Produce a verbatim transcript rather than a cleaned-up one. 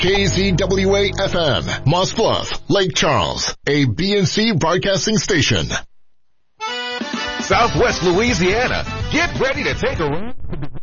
K Z W A F M, Moss Bluff, Lake Charles, a B N C broadcasting station. Southwest Louisiana, get ready to take a ride.